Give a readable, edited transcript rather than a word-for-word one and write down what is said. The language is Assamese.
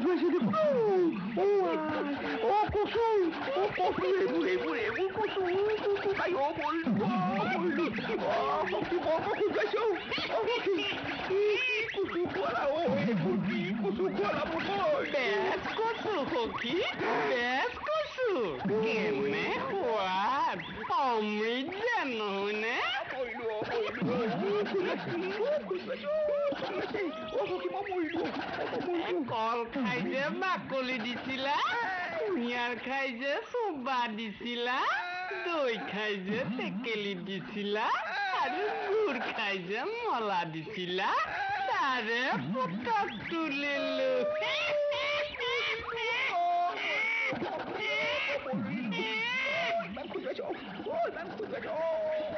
খজুৱাইছে দেখোন কচু এইবোৰ কচু আইঅ মৰিলো সখী বৰ খজুৱাইছে কচু খোৱালা এইবোৰ কি কচু খোৱালা মোক বেছ কচু সখী বেছ কচু কেনে সোৱাদ অমৃত যেন নহয়নে কল খাই যে বাকলি দিছিলা কুঁহিয়াৰ খাই যে চোবা দিছিলা দৈ খাই যে টেকেলি দিছিলা আৰু গুড় খাই যে মলা দিছিলা তাৰে পুতক তুলিলো